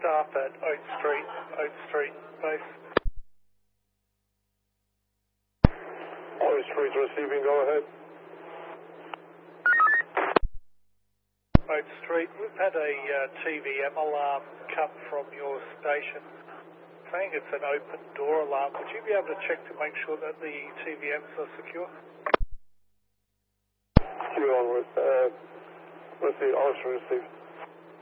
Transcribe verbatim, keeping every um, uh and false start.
staff at Oak Street, Oak Street base. Oak Street receiving, go ahead. Oak Street, we've had a uh, T V M alarm come from your station saying it's an open door alarm. Would you be able to check to make sure that the T V Ms are secure? Q on, uh, let's see, answer received.